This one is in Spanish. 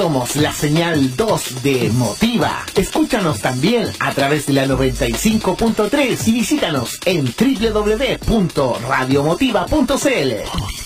Somos la señal 2 de Motiva. Escúchanos también a través de la 95.3 y visítanos en www.radiomotiva.cl.